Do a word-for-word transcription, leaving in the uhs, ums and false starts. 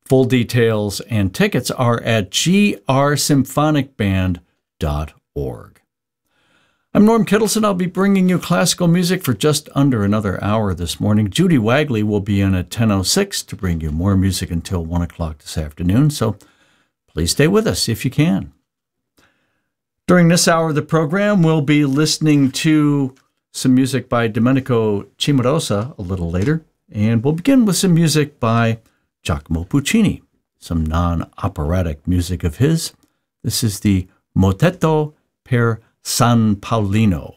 Full details and tickets are at g r symphonic band dot org. I'm Norm Kittleson. I'll be bringing you classical music for just under another hour this morning. Judy Wagley will be in at ten oh six to bring you more music until one o'clock this afternoon, so please stay with us if you can. During this hour of the program, we'll be listening to some music by Domenico Cimarosa a little later, and we'll begin with some music by Giacomo Puccini, some non-operatic music of his. This is the Motetto per San Paolino.